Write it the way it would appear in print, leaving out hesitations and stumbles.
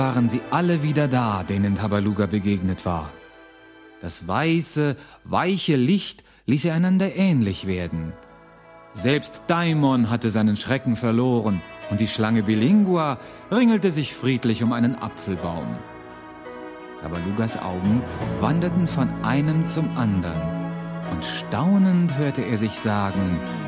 waren sie alle wieder da, denen Tabaluga begegnet war. Das weiße, weiche Licht ließ sie einander ähnlich werden. Selbst Daimon hatte seinen Schrecken verloren und die Schlange Bilingua ringelte sich friedlich um einen Apfelbaum. Tabalugas Augen wanderten von einem zum anderen und staunend hörte er sich sagen: